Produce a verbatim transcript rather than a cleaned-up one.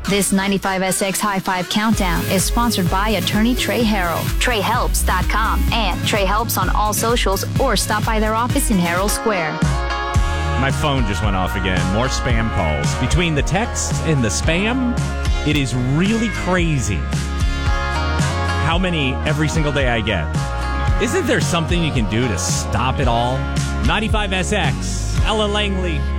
This ninety-five S X High Five Countdown is sponsored by attorney Trey Harrell, trey helps dot com, and Trey Helps on all socials, or stop by their office in Herald Square. My phone just went off again. More spam calls. Between the texts and the spam, it is really crazy how many every single day I get. Isn't there something you can do to stop it all? ninety-five S X, Ella Langley.